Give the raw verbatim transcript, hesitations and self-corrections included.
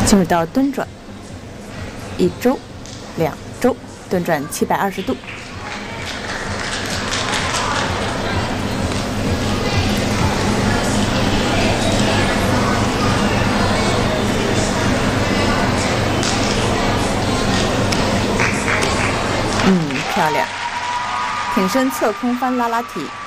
进入到蹲转，一周、两周蹲转七百二十度。嗯，漂亮。挺身侧空翻拉拉体。